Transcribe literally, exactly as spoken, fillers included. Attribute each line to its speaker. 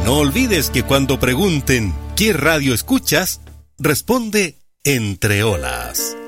Speaker 1: No olvides que cuando pregunten ¿qué radio escuchas?, responde Entre Olas.